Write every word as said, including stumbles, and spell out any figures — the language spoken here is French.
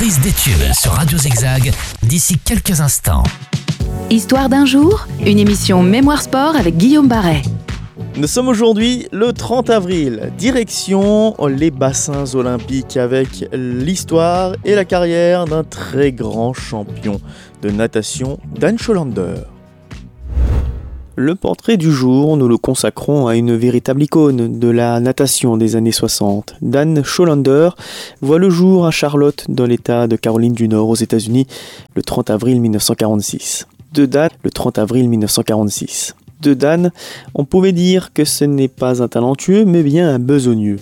reprise des tubes sur Radio Zigzag d'ici quelques instants. Histoire d'un jour, une émission Mémoire Sport avec Guillaume Barret. Nous sommes aujourd'hui le trente avril, direction les bassins olympiques avec l'histoire et la carrière d'un très grand champion de natation, Dan Schollander. Le portrait du jour, nous le consacrons à une véritable icône de la natation des années soixante. Dan Schollander voit le jour à Charlotte, dans l'État de Caroline du Nord, aux États-Unis, le trente avril mille neuf cent quarante-six. De Dan, le trente avril mille neuf cent quarante-six. De Dan, on pouvait dire que ce n'est pas un talentueux, mais bien un besogneux.